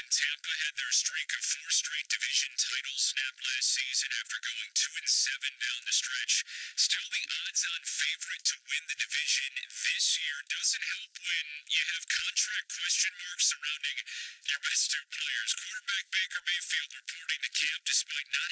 when Tampa had their streak of four straight division titles snapped last season after going 2-7 down the stretch. Still, the odds-on favorite to win the division this year doesn't help when you have contract question marks surrounding your best two players. Quarterback Baker Mayfield reporting to camp despite not